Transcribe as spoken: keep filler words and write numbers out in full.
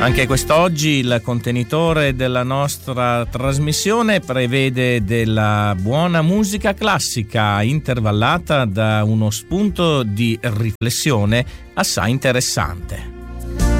Anche quest'oggi il contenitore della nostra trasmissione prevede della buona musica classica intervallata da uno spunto di riflessione assai interessante.